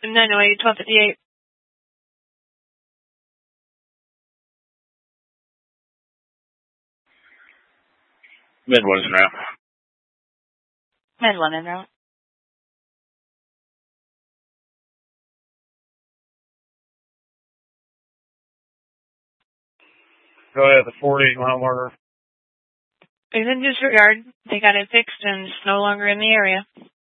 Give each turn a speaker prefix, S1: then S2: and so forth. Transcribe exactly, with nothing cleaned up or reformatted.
S1: nine oh eight, twelve fifty-eight.
S2: Med one is en route.
S1: Med one en route.
S2: Go ahead, the forty mile marker.
S1: He's in disregard. They got it fixed and it's no longer in the area.